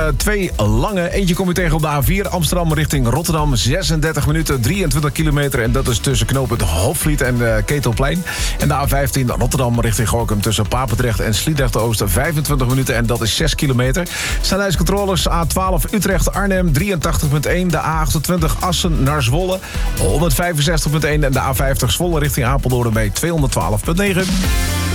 twee lange. Eentje kom je tegen op de A4 Amsterdam richting Rotterdam. 36 minuten, 23 kilometer. En dat is tussen knooppunt Hofvliet en Ketelplein. En de A15 Rotterdam richting Gorinchem tussen Papendrecht en Sliedrecht-Oost. 25 minuten en dat is 6 kilometer. Snelheidscontroles A12 Utrecht-Arnhem 83.1. De A28 Assen naar Zwolle 165.1. En de A50 Zwolle richting Apeldoorn bij 212.9.